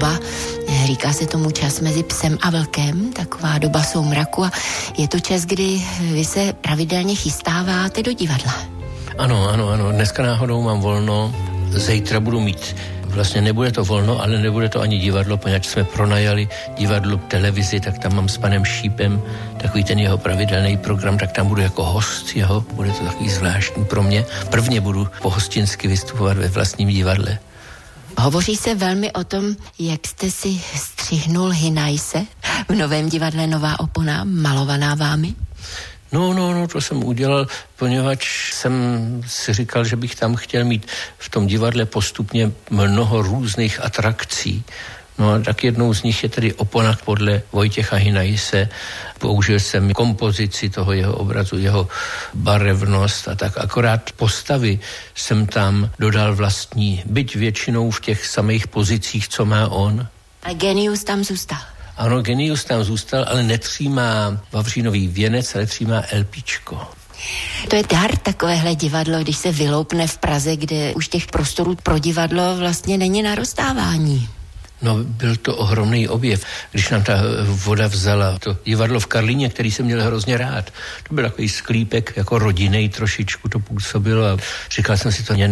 doba, říká se tomu čas mezi psem a vlkem, taková doba soumraku a je to čas, kdy vy se pravidelně chystáváte do divadla. Ano, dneska náhodou mám volno, zítra budu mít, vlastně nebude to volno, ale nebude to ani divadlo, poněvadž jsme pronajali divadlo televizi, tak tam mám s panem Šípem takový ten jeho pravidelný program, tak tam budu jako host jeho, bude to takový zvláštní pro mě. Prvně budu pohostinsky vystupovat ve vlastním divadle. Hovoří se velmi o tom, jak jste si střihnul Hinajse v novém divadle Nová opona, malovaná vámi? No, to jsem udělal, poněvadž jsem si říkal, že bych tam chtěl mít v tom divadle postupně mnoho různých atrakcí. No a tak jednou z nich je tedy opona podle Vojtěcha Hinajse. Použil jsem kompozici toho jeho obrazu, jeho barevnost a tak akorát postavy jsem tam dodal vlastní, byť většinou v těch samých pozicích, co má on. A genius tam zůstal. Ano, genius tam zůstal, ale netřímá vavřínový věnec, ale třímá elpíčko. To je dar takovéhle divadlo, když se vyloupne v Praze, kde už těch prostorů pro divadlo vlastně není na rozstávání. No, byl to ohromný objev, když nám ta voda vzala to divadlo v Karlíně, který jsem měl hrozně rád. To byl takový sklípek, jako rodinnej trošičku to působilo a říkal jsem si, to mě